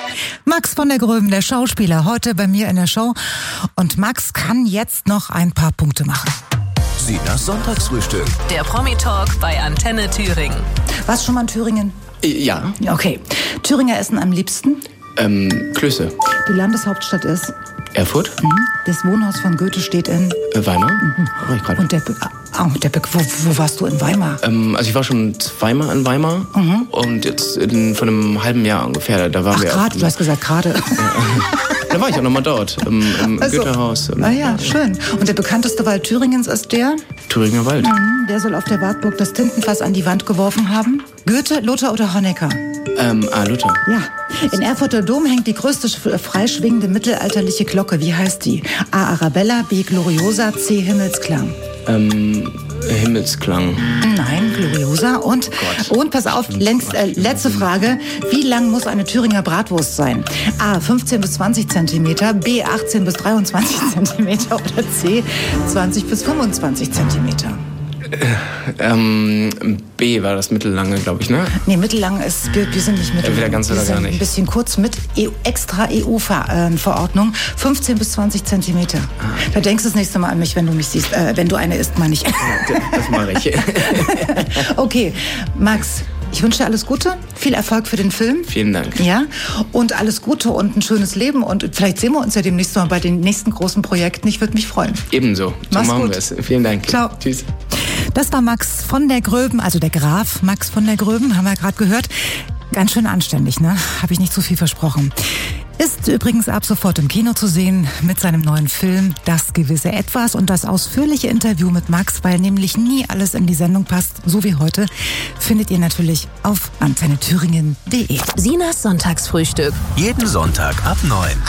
Max von der Gröben, der Schauspieler, heute bei mir in der Show. Und Max kann jetzt noch ein paar Punkte machen. Sinas Sonntagsfrühstück. Der Promi-Talk bei Antenne Thüringen. Warst du schon mal in Thüringen? Ja. Okay. Thüringer essen am liebsten? Klöße. Die Landeshauptstadt ist? Erfurt? Das Wohnhaus von Goethe steht in? Weimar? War ich gerade. Und wo warst du in Weimar? Also ich war schon zweimal in Weimar und jetzt von einem halben Jahr ungefähr. Da waren wir gerade, du hast gesagt gerade. Da war ich auch nochmal dort, im Goethehaus. Ja, schön. Und der bekannteste Wald Thüringens ist der? Thüringer Wald. Der soll auf der Wartburg das Tintenfass an die Wand geworfen haben. Goethe, Luther oder Honecker? Luther. Ja. In Erfurter Dom hängt die größte freischwingende mittelalterliche Glocke. Wie heißt die? A. Arabella, B. Gloriosa, C. Himmelsklang. Himmelsklang. Nein, Gloriosa. Und pass auf, letzte Frage. Wie lang muss eine Thüringer Bratwurst sein? A. 15 bis 20 Zentimeter, B. 18 bis 23 Zentimeter oder C. 20 bis 25 Zentimeter. B war das mittellange, glaube ich, ne? Nee, mittellang ist, wir sind nicht mittellang. Entweder ganz oder gar nicht. Ein bisschen kurz mit extra EU-Verordnung, 15 bis 20 Zentimeter. Da denkst du das nächste Mal an mich, wenn du mich siehst. Wenn du eine isst, meine ich. Das mache ich. Okay, Max, ich wünsche dir alles Gute, viel Erfolg für den Film. Vielen Dank. Ja, und alles Gute und ein schönes Leben. Und vielleicht sehen wir uns ja demnächst mal bei den nächsten großen Projekten. Ich würde mich freuen. Ebenso. So machen wir es. Vielen Dank. Ciao. Tschüss. Das war Max von der Gröben, also der Graf Max von der Gröben, haben wir gerade gehört. Ganz schön anständig, ne? Habe ich nicht zu viel versprochen. Ist übrigens ab sofort im Kino zu sehen mit seinem neuen Film Das gewisse Etwas und das ausführliche Interview mit Max, weil nämlich nie alles in die Sendung passt, so wie heute, findet ihr natürlich auf antennethüringen.de. Sinas Sonntagsfrühstück. Jeden Sonntag ab 9.